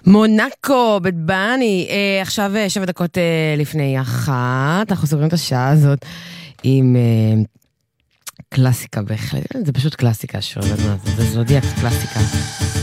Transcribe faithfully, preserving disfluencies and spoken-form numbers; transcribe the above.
מונאקו, בית בני, אה, עכשיו שבע דקות אה, לפני אחת, אנחנו סוגרים את השעה הזאת עם אה, קלאסיקה בהחלט, זה פשוט קלאסיקה, שואל, זה זודיאק קלאסיקה.